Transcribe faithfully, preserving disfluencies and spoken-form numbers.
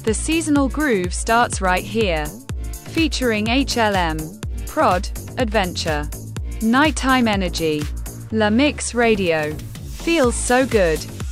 The seasonal groove starts right here. Featuring H L M, Prod, Adventure, Nighttime Energy. La Mix Radio. Feels so good.